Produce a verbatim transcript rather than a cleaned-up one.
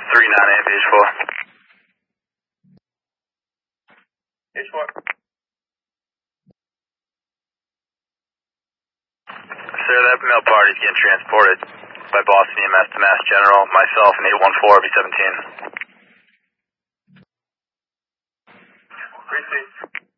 three nine eight, page four. Page four. Sir, that male party is getting transported by Boston E M S to Mass General, myself, and eight one four B seventeen. Precinct.